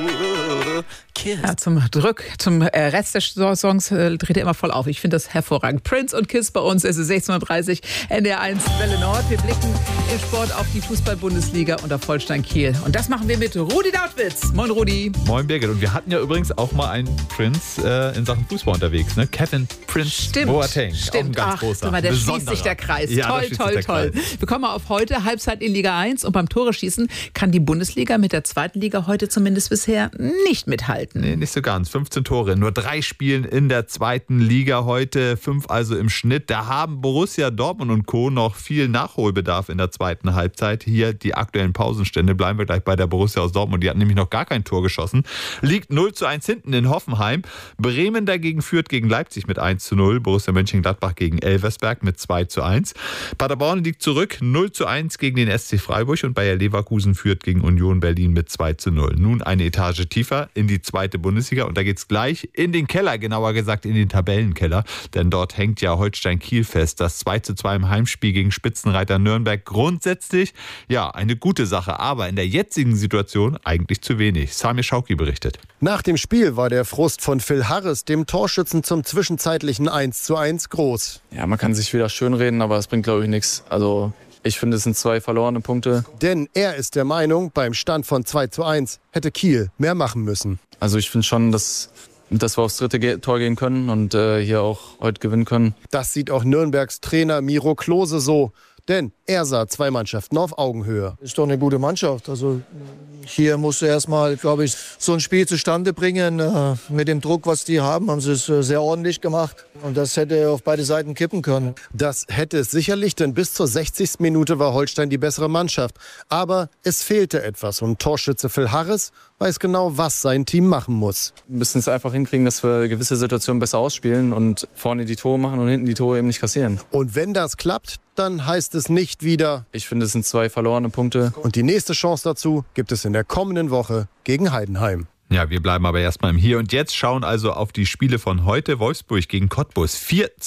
Kiss. Ja, zum Rest des Songs dreht er immer voll auf. Ich finde das hervorragend. Prince und Kiss bei uns. Es ist 16.30 Uhr, NDR 1 Welle Nord. Wir blicken im Sport auf die Fußball-Bundesliga und auf Holstein Kiel. Und das machen wir mit Rudi Dautwitz. Moin Rudi. Moin Birgit. Und wir hatten ja übrigens auch mal einen Prince in Sachen Fußball unterwegs. Ne? Kevin Prince Boateng. Stimmt. Auch ein ganz großer. Mal, der schließt sich der Kreis. Ja, toll. Wir kommen auf heute, Halbzeit in Liga 1. Und beim Tore-Schießen kann die Bundesliga mit der zweiten Liga heute zumindest bisher nicht mithalten. Nee, nicht so ganz. 15 Tore. Nur 3 Spielen in der zweiten Liga heute. 5 also im Schnitt. Da haben Borussia Dortmund und Co. noch viel Nachholbedarf in der zweiten Halbzeit. Hier die aktuellen Pausenstände. Bleiben wir gleich bei der Borussia aus Dortmund. Die hat nämlich noch gar kein Tor geschossen. Liegt 0:1 hinten in Hoffenheim. Bremen dagegen führt gegen Leipzig mit 1:0. Borussia Mönchengladbach gegen Elversberg mit 2:1. Paderborn liegt zurück 0:1 gegen den SC Freiburg und Bayer Leverkusen führt gegen Union Berlin mit 2:0. Nun eine Etage tiefer in die zweite Bundesliga und da geht's gleich in den Keller, genauer gesagt in den Tabellenkeller, denn dort hängt ja Holstein Kiel fest. Das 2:2 im Heimspiel gegen Spitzenreiter Nürnberg grundsätzlich ja eine gute Sache, aber in der jetzigen Situation eigentlich zu wenig. Samir Schauki berichtet. Nach dem Spiel war der Frust von Phil Harris, dem Torschützen zum zwischenzeitlichen 1:1 groß. Ja, man kann sich wieder schönreden, aber es bringt, glaube ich, nichts. Also ich finde, es sind 2 verlorene Punkte. Denn er ist der Meinung, beim Stand von 2:1 hätte Kiel mehr machen müssen. Also ich finde schon, dass wir aufs dritte Tor gehen können und hier auch heute gewinnen können. Das sieht auch Nürnbergs Trainer Miro Klose so. Denn er sah 2 Mannschaften auf Augenhöhe. Ist doch eine gute Mannschaft. Also hier musst du erstmal, glaube ich, so ein Spiel zustande bringen. Mit dem Druck, was die haben sie es sehr ordentlich gemacht. Und das hätte auf beide Seiten kippen können. Das hätte es sicherlich, denn bis zur 60. Minute war Holstein die bessere Mannschaft. Aber es fehlte etwas und Torschütze Phil Harris weiß genau, was sein Team machen muss. Wir müssen es einfach hinkriegen, dass wir gewisse Situationen besser ausspielen und vorne die Tore machen und hinten die Tore eben nicht kassieren. Und wenn das klappt, dann heißt es nicht wieder... Ich finde, es sind 2 verlorene Punkte. Und die nächste Chance dazu gibt es in der kommenden Woche gegen Heidenheim. Ja, wir bleiben aber erstmal im Hier und Jetzt, schauen also auf die Spiele von heute. Wolfsburg gegen Cottbus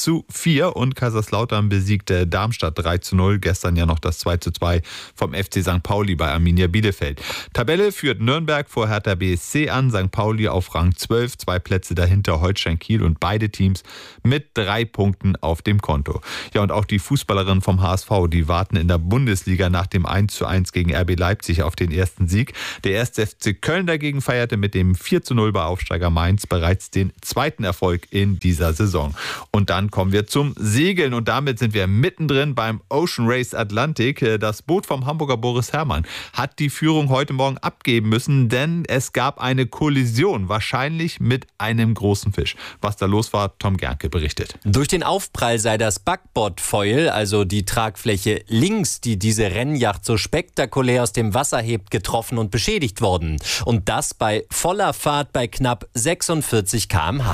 4:4 und Kaiserslautern besiegte Darmstadt 3:0. Gestern ja noch das 2:2 vom FC St. Pauli bei Arminia Bielefeld. Tabelle führt Nürnberg vor Hertha BSC an, St. Pauli auf Rang 12, 2 Plätze dahinter Holstein Kiel und beide Teams mit 3 Punkten auf dem Konto. Ja, und auch die Fußballerinnen vom HSV, die warten in der Bundesliga nach dem 1:1 gegen RB Leipzig auf den ersten Sieg. Der 1. FC Köln dagegen feierte mit dem 4:0 bei Aufsteiger Mainz bereits den zweiten Erfolg in dieser Saison. Und dann kommen wir zum Segeln und damit sind wir mittendrin beim Ocean Race Atlantic. Das Boot vom Hamburger Boris Herrmann hat die Führung heute Morgen abgeben müssen, denn es gab eine Kollision, wahrscheinlich mit einem großen Fisch. Was da los war, Tom Gernke berichtet. Durch den Aufprall sei das Backbordfoil, also die Tragfläche links, die diese Rennjacht so spektakulär aus dem Wasser hebt, getroffen und beschädigt worden. Und das bei voller Fahrt bei knapp 46 km/h.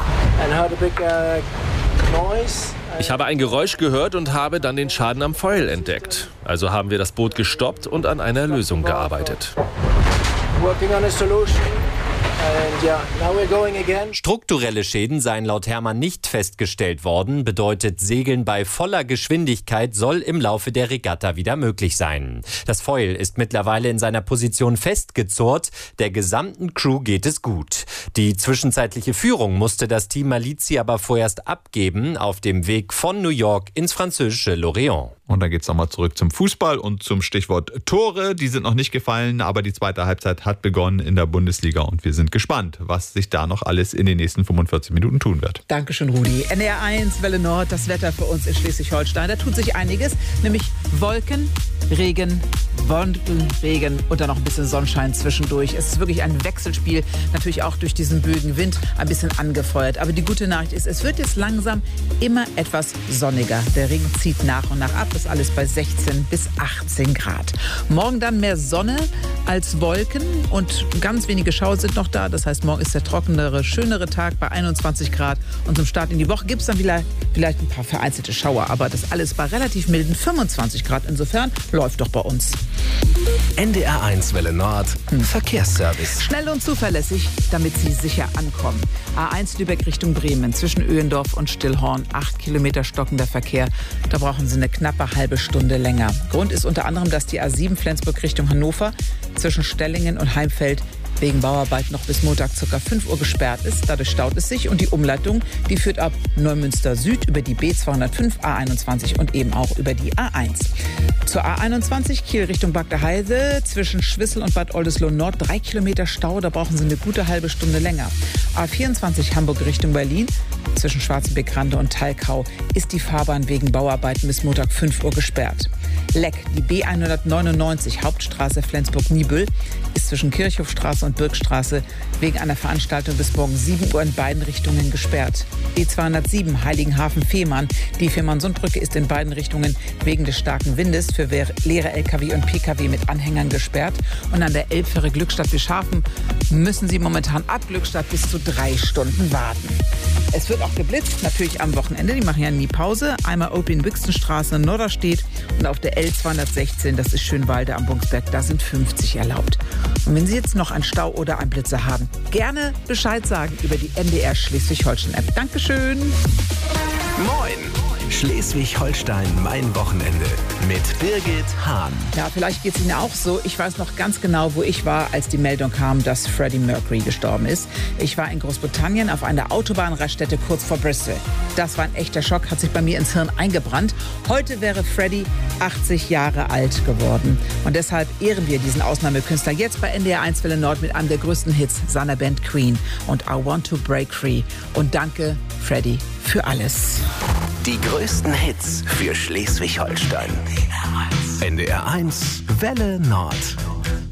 Ich habe ein Geräusch gehört und habe dann den Schaden am Foil entdeckt. Also haben wir das Boot gestoppt und an einer Lösung gearbeitet. Strukturelle Schäden seien laut Herrmann nicht festgestellt worden, bedeutet Segeln bei voller Geschwindigkeit soll im Laufe der Regatta wieder möglich sein. Das Foil ist mittlerweile in seiner Position festgezurrt, der gesamten Crew geht es gut. Die zwischenzeitliche Führung musste das Team Malizzi aber vorerst abgeben, auf dem Weg von New York ins französische Lorient. Und dann geht es nochmal zurück zum Fußball und zum Stichwort Tore. Die sind noch nicht gefallen, aber die zweite Halbzeit hat begonnen in der Bundesliga und wir sind gespannt, was sich da noch alles in den nächsten 45 Minuten tun wird. Dankeschön, Rudi. NDR 1, Welle Nord, das Wetter für uns in Schleswig-Holstein. Da tut sich einiges, nämlich Wolken, Regen, Regen und dann noch ein bisschen Sonnenschein zwischendurch. Es ist wirklich ein Wechselspiel, natürlich auch durch diesen böigen Wind ein bisschen angefeuert. Aber die gute Nachricht ist, es wird jetzt langsam immer etwas sonniger. Der Regen zieht nach und nach ab. Das ist alles bei 16 bis 18 Grad. Morgen dann mehr Sonne als Wolken und ganz wenige Schauer sind noch da. Das heißt, morgen ist der trockenere, schönere Tag bei 21 Grad. Und zum Start in die Woche gibt es dann vielleicht ein paar vereinzelte Schauer. Aber das alles bei relativ milden 25 Grad. Insofern läuft doch bei uns. NDR 1 Welle Nord, Verkehrsservice. Schnell und zuverlässig, damit Sie sicher ankommen. A1 Lübeck Richtung Bremen, zwischen Öhendorf und Stillhorn, 8 Kilometer stockender Verkehr. Da brauchen Sie eine knappe halbe Stunde länger. Grund ist unter anderem, dass die A7 Flensburg Richtung Hannover zwischen Stellingen und Heimfeld wegen Bauarbeit noch bis Montag ca. 5 Uhr gesperrt ist. Dadurch staut es sich und die Umleitung, die führt ab Neumünster Süd über die B205, A21 und eben auch über die A1. Zur A21 Kiel Richtung Bad Heide zwischen Schwissel und Bad Oldesloe Nord 3 Kilometer Stau, da brauchen Sie eine gute halbe Stunde länger. A24 Hamburg Richtung Berlin zwischen Schwarzenbeck-Rande und Talkau ist die Fahrbahn wegen Bauarbeiten bis Montag 5 Uhr gesperrt. Leck, die B199 Hauptstraße Flensburg-Niebüll ist zwischen Kirchhofstraße und Birkstraße wegen einer Veranstaltung bis morgen 7 Uhr in beiden Richtungen gesperrt. B207 Heiligenhafen-Fehmarn, die Fehmarn-Sundbrücke ist in beiden Richtungen wegen des starken Windes für leere LKW und PKW mit Anhängern gesperrt. Und an der Elbfähre Glückstadt-Bischhafen müssen Sie momentan ab Glückstadt bis zu 3 Stunden warten. Es wird auch geblitzt, natürlich am Wochenende, die machen ja nie Pause. Einmal Opin-Wixenstraße, Norderstedt und auf der L216, das ist Schönwalde am Bungsberg, da sind 50 erlaubt. Und wenn Sie jetzt noch einen Stau oder einen Blitzer haben, gerne Bescheid sagen über die NDR Schleswig-Holstein-App. Dankeschön. Moin! Schleswig-Holstein, mein Wochenende mit Birgit Hahn. Ja, vielleicht geht es Ihnen auch so. Ich weiß noch ganz genau, wo ich war, als die Meldung kam, dass Freddie Mercury gestorben ist. Ich war in Großbritannien auf einer Autobahnraststätte kurz vor Bristol. Das war ein echter Schock, hat sich bei mir ins Hirn eingebrannt. Heute wäre Freddie 80 Jahre alt geworden. Und deshalb ehren wir diesen Ausnahmekünstler jetzt bei NDR 1 Welle Nord mit einem der größten Hits seiner Band Queen und I Want to Break Free. Und danke, Freddie, für alles. Die größten Hits für Schleswig-Holstein. NDR 1 Welle Nord.